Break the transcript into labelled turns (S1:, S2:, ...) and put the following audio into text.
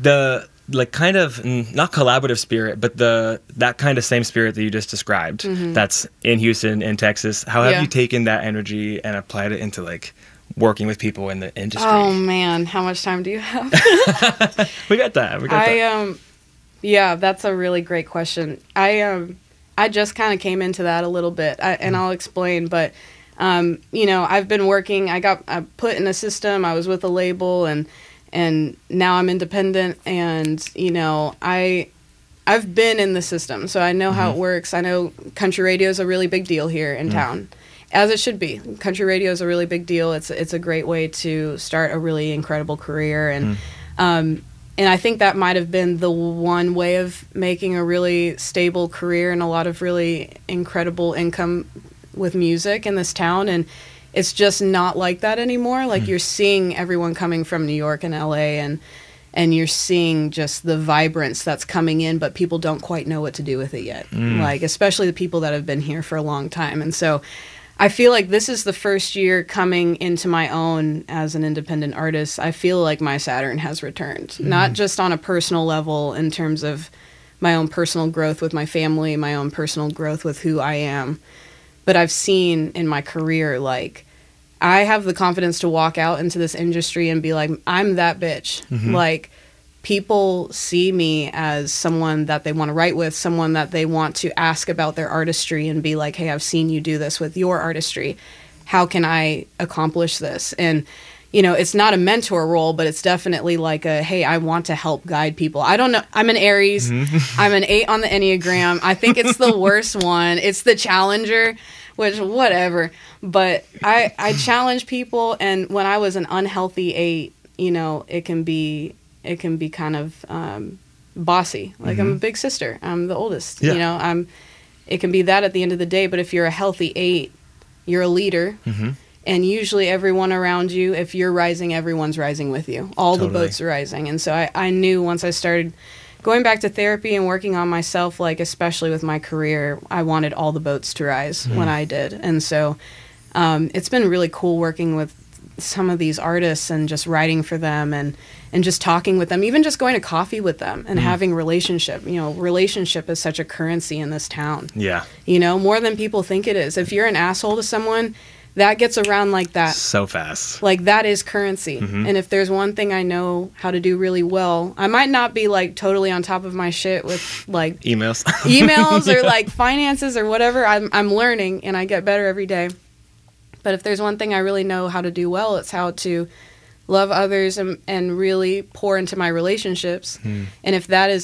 S1: the like kind of not collaborative spirit, but that kind of same spirit that you just described, that's in Houston, in Texas. How have you taken that energy and applied it into like working with people in the industry?
S2: Oh man, how much time do you have?
S1: We got that.
S2: Yeah, that's a really great question. I just kind of came into that a little bit, and I'll explain. But you know, I've been working. I put in a system. I was with a label, and now I'm independent. And you know, I've been in the system, so I know how it works. I know country radio is a really big deal here in town, as it should be. Country radio is a really big deal. It's a great way to start a really incredible career, and I think that might have been the one way of making a really stable career and a lot of really incredible income with music in this town. And it's just not like that anymore. Like you're seeing everyone coming from New York and LA, and you're seeing just the vibrance that's coming in, but people don't quite know what to do with it yet. Like, especially the people that have been here for a long time. And so I feel like this is the first year coming into my own as an independent artist. I feel like my Saturn has returned, not just on a personal level in terms of my own personal growth with my family, my own personal growth with who I am, but I've seen in my career, like, I have the confidence to walk out into this industry and be like, I'm that bitch. Like, people see me as someone that they want to write with, someone that they want to ask about their artistry and be like, hey, I've seen you do this with your artistry. How can I accomplish this? And, you know, it's not a mentor role, but it's definitely like a, hey, I want to help guide people. I don't know. I'm an Aries. I'm an 8 on the Enneagram. I think it's the worst one. It's the challenger, which whatever. But I challenge people. And when I was an unhealthy 8, you know, it can be kind of bossy. Like, I'm a big sister. I'm the oldest. You know, it can be that at the end of the day. But if you're a healthy 8, you're a leader. And usually everyone around you, if you're rising, everyone's rising with you. All the boats are rising. And so I knew once I started going back to therapy and working on myself, like especially with my career, I wanted all the boats to rise when I did. And so it's been really cool working with some of these artists and just writing for them and just talking with them, even just going to coffee with them and having relationship. You know, relationship is such a currency in this town. Yeah. You know, more than people think it is. If you're an asshole to someone, that gets around like that.
S1: So fast. Like,
S2: that is currency. And if there's one thing I know how to do really well, I might not be like totally on top of my shit with like
S1: emails
S2: or like finances or whatever. I'm learning and I get better every day. But if there's one thing I really know how to do well, it's how to love others and really pour into my relationships. And if that is